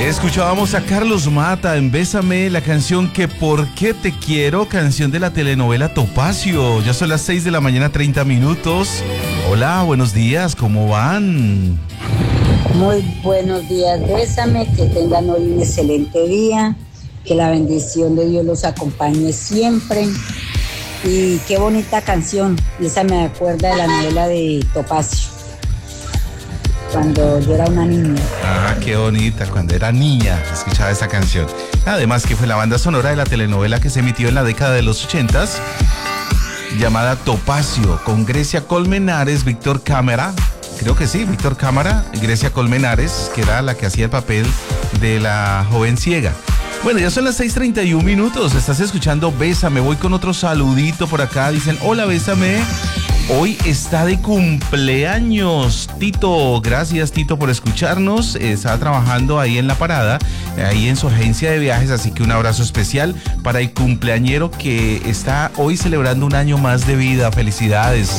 Escuchábamos a Carlos Mata en Bésame, la canción que ¿Por qué te quiero? Canción de la telenovela Topacio. Ya son las 6 de la mañana, 30 minutos. Hola, buenos días, ¿cómo van? Muy buenos días, Bésame, que tengan hoy un excelente día, que la bendición de Dios los acompañe siempre. Y qué bonita canción, esa me acuerda de la novela de Topacio, cuando yo era una niña. Ah, qué bonita, cuando era niña escuchaba esa canción. Además que fue la banda sonora de la telenovela que se emitió en la década de los 80s, llamada Topacio, con Grecia Colmenares, Víctor Cámara, creo que sí, Víctor Cámara, Grecia Colmenares, que era la que hacía el papel de la joven ciega. Bueno, ya son las 6:31 minutos, estás escuchando Bésame, voy con otro saludito por acá, dicen, hola Bésame. Hoy está de cumpleaños Tito, gracias Tito por escucharnos, está trabajando ahí en La Parada, ahí en su agencia de viajes, así que un abrazo especial para el cumpleañero que está hoy celebrando un año más de vida, felicidades.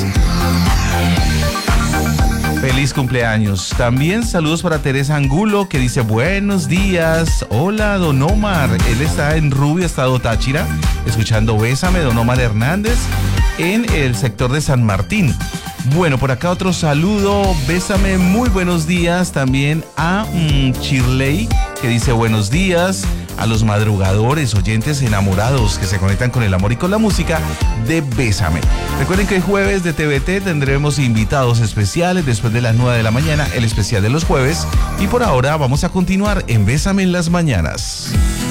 Feliz cumpleaños. También saludos para Teresa Angulo, que dice buenos días. Hola, don Omar. Él está en Rubio, estado Táchira, escuchando Bésame, don Omar Hernández, en el sector de San Martín. Bueno, por acá otro saludo. Bésame, muy buenos días también a Chirley, que dice buenos días. A los madrugadores, oyentes enamorados que se conectan con el amor y con la música de Bésame. Recuerden que el jueves de TVT tendremos invitados especiales después de las 9 de la mañana, el especial de los jueves. Y por ahora vamos a continuar en Bésame en las mañanas.